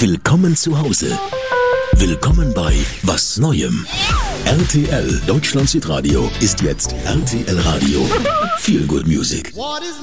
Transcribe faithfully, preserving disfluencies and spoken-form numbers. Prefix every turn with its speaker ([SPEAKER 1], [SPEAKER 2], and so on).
[SPEAKER 1] Willkommen zu Hause. Willkommen bei Was Neuem. R T L Deutschland Südradio ist jetzt R T L Radio. Feel Good Music.
[SPEAKER 2] What is